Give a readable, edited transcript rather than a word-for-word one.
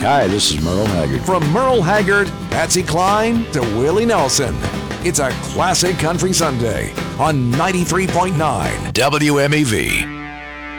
Hi, this is Merle Haggard. From Merle Haggard, Patsy Cline to Willie Nelson. It's a classic country Sunday on 93.9 WMEV.